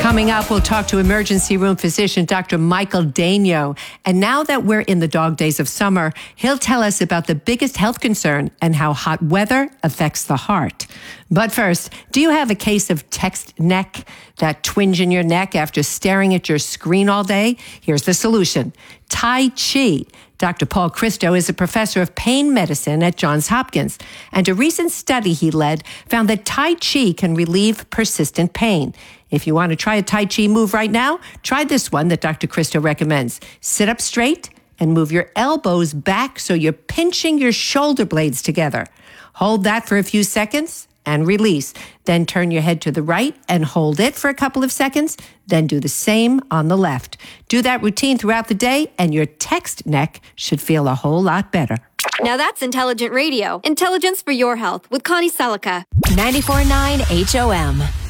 Coming up, we'll talk to emergency room physician Dr. Michael Daigneault. And now that we're in the dog days of summer, he'll tell us about the biggest health concern and how hot weather affects the heart. But first, do you have a case of text neck, that twinge in your neck after staring at your screen all day? Here's the solution: Tai Chi. Dr. Paul Christo is a professor of pain medicine at Johns Hopkins, and a recent study he led found that Tai Chi can relieve persistent pain. If you want to try a Tai Chi move right now, try this one that Dr. Christo recommends. Sit up straight and move your elbows back so you're pinching your shoulder blades together. Hold that for a few seconds and release. Then turn your head to the right and hold it for a couple of seconds. Then do the same on the left. Do that routine throughout the day, and your text neck should feel a whole lot better. Now that's intelligent radio. Intelligence for your health with Connie Selica. 94.9 HOM.